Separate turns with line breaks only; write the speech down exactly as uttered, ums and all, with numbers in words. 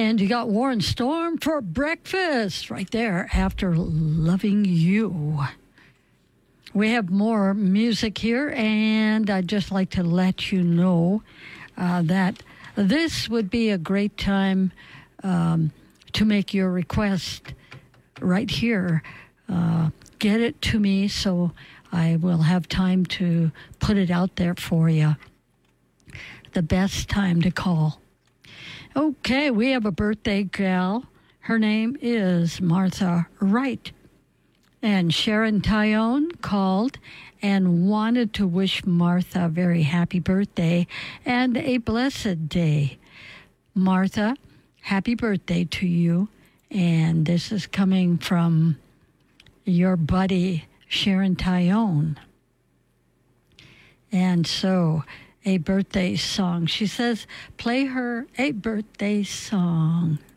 And you got Warren Storm for breakfast right there after Loving You. We have more music here, and I'd just like to let you know uh, that this would be a great time um, to make your request right here. Uh, get it to me so I will have time to put it out there for you. The best time to call. Okay, we have a birthday gal. Her name is Martha Wright. And Sharon Tyone called and wanted to wish Martha a very happy birthday and a blessed day. Martha, happy birthday to you. And this is coming from your buddy, Sharon Tyone. And so, a birthday song. She says, play her a birthday song.